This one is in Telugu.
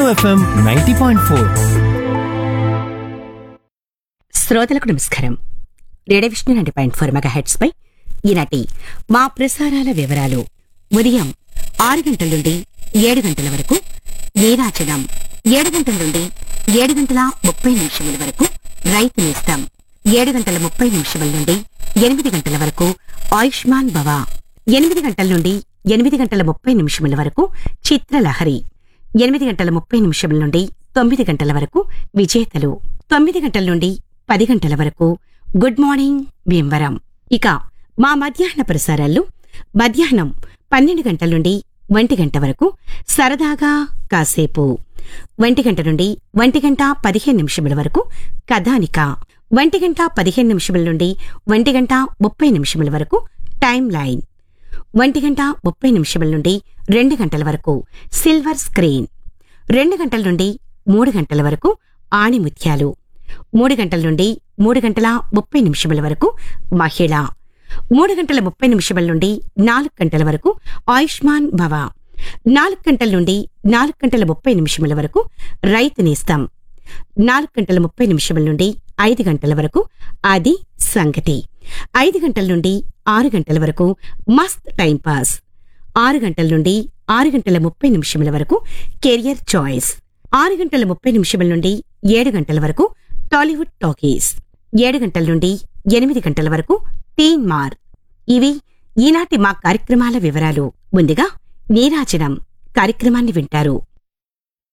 ఎఫ్ఎం 90.4. శ్రోతలకు నమస్కారం. రేడియో విష్ణు 90.4 మెగాహెర్ట్జ్ పై ఈనాటి మా ప్రసారాల వివరాలు. ఉదయం 6 గంటల నుండి 7 గంటల వరకు నీరాజనం, 7 గంటల నుండి 7:30 వరకు రైతు నేస్తం, 7:30 నుండి 8 గంటల వరకు ఆయుష్మాన్ భవ, 8 గంటల నుండి 8:30 వరకు చిత్రలహరి, 8:30 నుండి 9 గంటల వరకు విజేతలు, 9 గంటల నుండి 10 గంటల వరకు గుడ్ మార్నింగ్ భీమవరం. ఇక మా మధ్యాహ్న ప్రసారాల్లో మధ్యాహ్నం 12 గంటల నుండి 1 గంట వరకు సరదాగా కాసేపు, 1 గంట నుండి 1:15 వరకు కథానిక, 1:15 నుండి 1:30 వరకు టైమ్ లైన్, 1:30 నుండి 2 గంటల వరకు సిల్వర్ స్క్రీన్, 2 గంటల నుండి 3 గంటల వరకు ఆణిముత్యాలు, 3 గంటల నుండి 3:30 వరకు మహిళ, 3:30 నుండి 4 గంటల వరకు ఆయుష్మాన్ భవ, 4 గంటల నుండి 4:30 వరకు రైతు నేస్తం, 4:30 నుండి 5 గంటల వరకు అది సంగతి, 5 గంటల నుండి 6 గంటల వరకు మస్త్ టైం పాస్, 6 గంటల నుండి 6:30 వరకు కెరియర్ చాయిస్, 6:30 నుండి 7 గంటల వరకు టాలీవుడ్ టాకీస్, 7 గంటల నుండి 8 గంటల వరకు టీన్ మార్. ఇవి ఈనాటి మా కార్యక్రమాల వివరాలు. ముందుగా నీరాజనం కార్యక్రమాన్ని వింటారు.